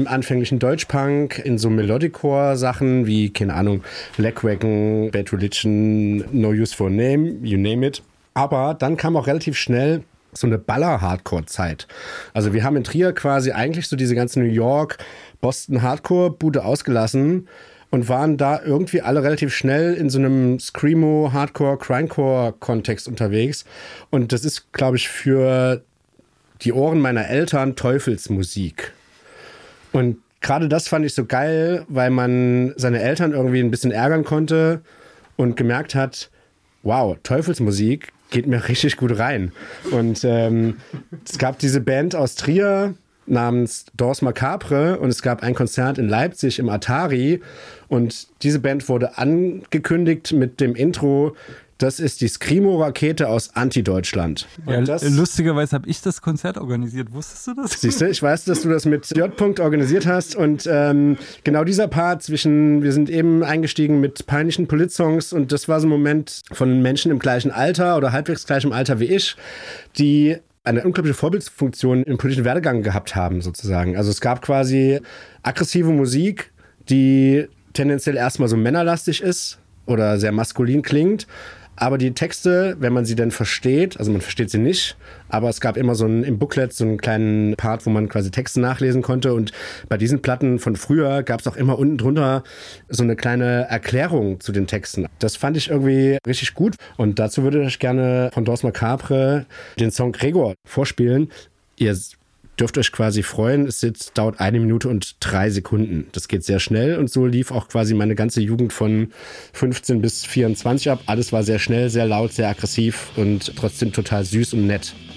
im anfänglichen Deutschpunk, in so Melodicore-Sachen wie, keine Ahnung, Lagwagon, Bad Religion, No Use for a Name, you name it. Aber dann kam auch relativ schnell so eine Baller-Hardcore-Zeit. Also wir haben in Trier quasi eigentlich so diese ganze New York, Boston-Hardcore-Bude ausgelassen und waren da irgendwie alle relativ schnell in so einem Screamo, Hardcore, Grindcore-Kontext unterwegs. Und das ist, glaube ich, für die Ohren meiner Eltern Teufelsmusik. Und gerade das fand ich so geil, weil man seine Eltern irgendwie ein bisschen ärgern konnte und gemerkt hat, wow, Teufelsmusik geht mir richtig gut rein. Und es gab diese Band aus Trier namens Danse Macabre und es gab ein Konzert in Leipzig im Atari und diese Band wurde angekündigt mit dem Intro: Das ist die Screamo-Rakete aus Anti-Deutschland. Ja, lustigerweise habe ich das Konzert organisiert. Wusstest du das? Siehst du, ich weiß, dass du das mit J. organisiert hast. Und genau dieser Part zwischen, wir sind eben eingestiegen mit peinlichen Polit-Songs und das war so ein Moment von Menschen im gleichen Alter oder halbwegs gleichem Alter wie ich, die eine unglaubliche Vorbildfunktion im politischen Werdegang gehabt haben, sozusagen. Also es gab quasi aggressive Musik, die tendenziell erstmal so männerlastig ist oder sehr maskulin klingt. Aber die Texte, wenn man sie denn versteht, also man versteht sie nicht, aber es gab immer so im Booklet so einen kleinen Part, wo man quasi Texte nachlesen konnte. Und bei diesen Platten von früher gab es auch immer unten drunter so eine kleine Erklärung zu den Texten. Das fand ich irgendwie richtig gut. Und dazu würde ich gerne von Danse Macabre den Song Gregor vorspielen. Ihr dürft euch quasi freuen, dauert 1 Minute und 3 Sekunden. Das geht sehr schnell und so lief auch quasi meine ganze Jugend von 15 bis 24 ab. Alles war sehr schnell, sehr laut, sehr aggressiv und trotzdem total süß und nett.